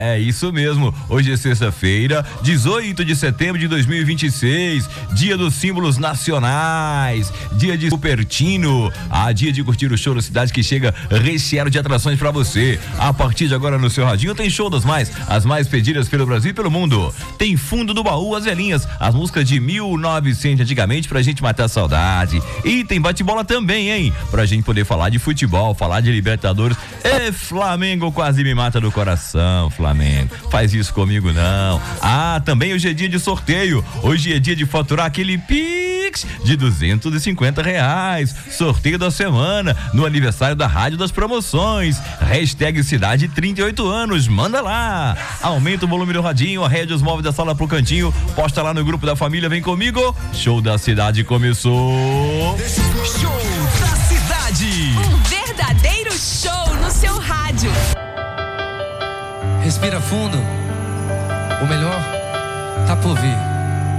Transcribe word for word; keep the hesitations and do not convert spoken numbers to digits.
É isso mesmo, hoje é sexta-feira, dezoito de setembro de dois mil e vinte e seis, dia dos símbolos nacionais, dia de Cupertino, ah, dia de curtir o show da cidade que chega recheado de atrações pra você. A partir de agora no seu radinho tem show das mais, as mais pedidas pelo Brasil e pelo mundo. Tem fundo do baú, as velhinhas, as músicas de mil e novecentos antigamente pra gente matar a saudade. E tem bate-bola também, hein? Pra gente poder falar de futebol, falar de Libertadores. E Flamengo quase me mata do coração, Flamengo. Flamengo. Faz isso comigo não. Ah, também hoje é dia de sorteio. Hoje é dia de faturar aquele Pix de duzentos e cinquenta reais. Sorteio da semana no aniversário da Rádio das Promoções. Hashtag Cidade trinta e oito anos. Manda lá. Aumenta o volume do radinho, arrede os móveis da sala pro cantinho. Posta lá no grupo da família. Vem comigo. Show da cidade começou. Show da cidade. Um verdadeiro show no seu rádio. Respira fundo, o melhor tá por vir.